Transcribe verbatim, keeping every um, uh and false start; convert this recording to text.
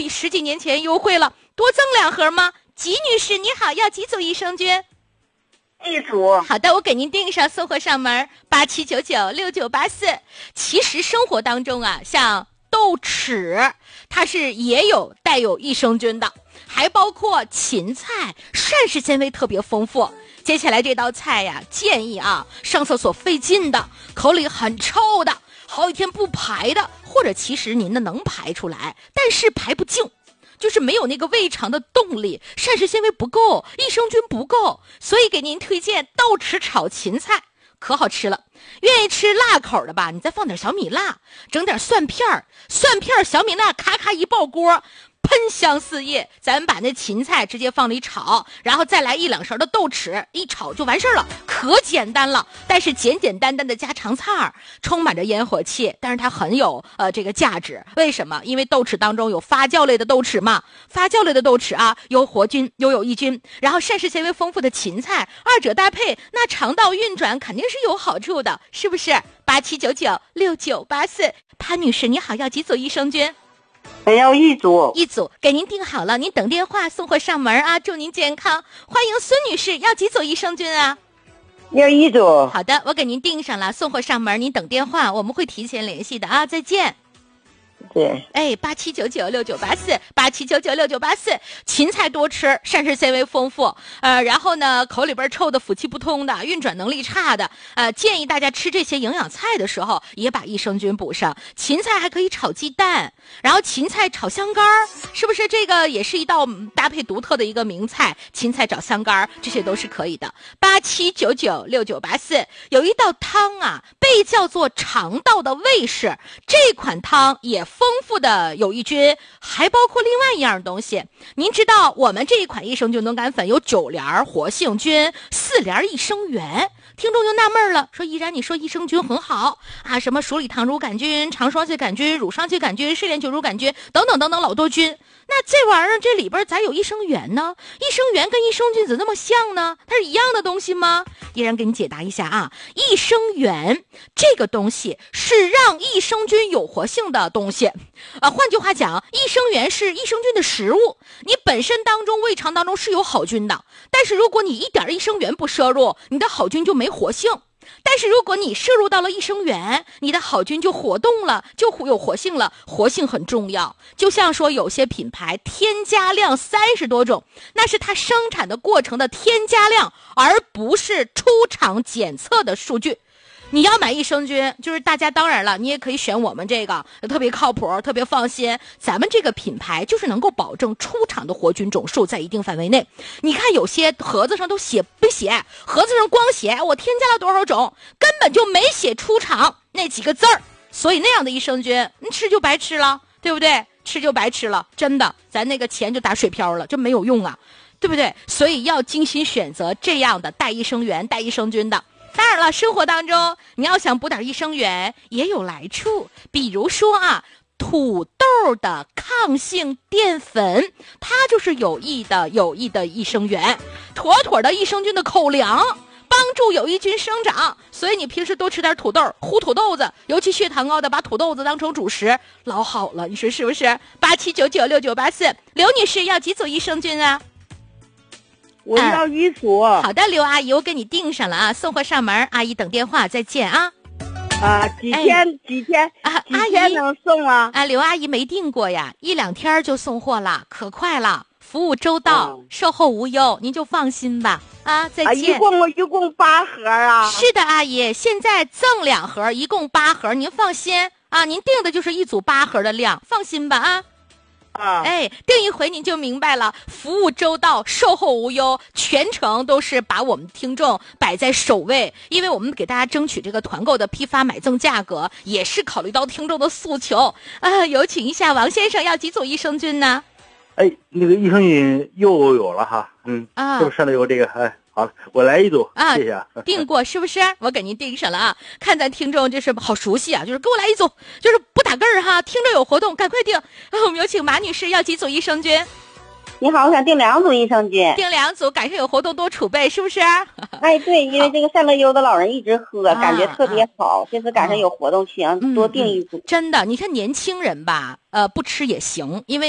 比十几年前优惠了，多赠两盒吗？吉女士你好，要几组益生菌？ 一组。 好的，我给您订上，送货上门，八七九九六九八四。其实生活当中啊，像豆豉，它是也有带有益生菌的，还包括芹菜，膳食纤维特别丰富。接下来这道菜呀，建议啊，上厕所费劲的，口里很臭的，好几天不排的，或者其实您的能排出来，但是排不净，就是没有那个胃肠的动力，膳食纤维不够，益生菌不够，所以给您推荐豆豉炒芹菜，可好吃了。愿意吃辣口的吧，你再放点小米辣，整点蒜片儿，蒜片儿小米辣，咔咔一爆锅，喷香四溢。咱们把那芹菜直接放里炒，然后再来一两勺的豆豉，一炒就完事儿了，可简单了。但是简简单单的家常菜儿，充满着烟火气，但是它很有呃这个价值。为什么？因为豆豉当中有发酵类的豆豉嘛，发酵类的豆豉啊，有活菌又有益菌，然后膳食纤维丰富的芹菜，二者搭配，那肠道运转肯定是有好处的，是不是？八七九九六九八四，潘女士你好，要几组益生菌？ 还要一组。 一组给您订好了，您等电话，送货上门啊！祝您健康。欢迎孙女士，要几组益生菌啊？ 要一组。 好的，我给您订上了，送货上门，您等电话，我们会提前联系的啊！再见。 对， 哎，八七九九六九八四，八七九九六九八四，芹菜多吃，膳食纤维丰富，呃，然后呢，口里边臭的、腑气不通的、运转能力差的，呃，建议大家吃这些营养菜的时候，也把益生菌补上。芹菜还可以炒鸡蛋，然后芹菜炒香干儿，是不是这个也是一道搭配独特的一个名菜？芹菜炒香干儿，这些都是可以的。八七九九六九八四，有一道汤啊，被叫做肠道的卫士，这款汤也丰富的有益菌，还包括另外一样东西。您知道我们这一款益生菌冬干粉有九联活性菌，四联益生元。听众就纳闷了，说依然你说益生菌很好啊，什么鼠李糖乳杆菌、肠双歧杆菌、乳双歧杆菌、嗜链球乳杆菌等等等等老多菌，那这玩意儿这里边咋有益生元呢？益生元跟益生菌怎么那么像呢？它是一样的东西吗？依然给你解答一下啊，益生元这个东西是让益生菌有活性的东西啊，换句话讲，益生元是益生菌的食物。你本身当中胃肠当中是有好菌的，但是如果你一点益生元不摄入，你的好菌就没活性。但是如果你摄入到了益生元，你的好菌就活动了，就有活性了。活性很重要，就像说有些品牌添加量三十多种，那是它生产的过程的添加量，而不是出厂检测的数据。你要买益生菌，就是大家当然了，你也可以选我们这个特别靠谱，特别放心。咱们这个品牌就是能够保证出厂的活菌种数在一定范围内。你看有些盒子上都写不写，盒子上光写我添加了多少种，根本就没写出厂那几个字儿。所以那样的益生菌，你吃就白吃了，对不对？吃就白吃了，真的，咱那个钱就打水漂了，这没有用啊，对不对？所以要精心选择这样的带益生元、带益生菌的。当然了，生活当中你要想补点益生元也有来处，比如说啊，土豆的抗性淀粉，它就是有益的有益的益生元，妥妥的益生菌的口粮，帮助有益菌生长。所以你平时多吃点土豆，糊土豆子，尤其血糖高的把土豆子当成主食，老好了，你说是不是？八七九九六九八四，刘女士要几组益生菌啊？ 我要一组、啊。 好的，刘阿姨，我给你订上了啊，送货上门，阿姨等电话，再见啊。 啊，几天、哎、几天啊？ 几天能送啊？ 啊，刘阿姨没订过呀，一两天就送货了，可快了，服务周到，嗯、售后无忧，您就放心吧。啊，再见。啊、 一共一共八盒啊？ 是的，阿姨，现在赠两盒，一共八盒，您放心啊，您订的就是一组八盒的量，放心吧啊。 啊， 哎，订一回您就明白了，服务周到，售后无忧，全程都是把我们听众摆在首位，因为我们给大家争取这个团购的批发买赠价格，也是考虑到听众的诉求啊。有请一下王先生，要几组益生菌呢？ 哎，那个益生菌又有了哈，嗯，啊，是不是上头有这个？哎，好了，我来一组， 啊， 谢谢。 订过是不是？我给您订上了啊！看咱听众就是好熟悉啊，就是给我来一组，就是不打嗝哈，听着有活动，赶快订。啊、我们有请马女士，要几组益生菌？ 你好，我想订两组益生菌。 订两组，赶上有活动多储备，是不是？ 哎，对，因为这个善乐优的老人一直喝，啊、感觉特别好。这次赶上有活动，请多订一组、 嗯嗯。真的，你看年轻人吧，呃，不吃也行，因为。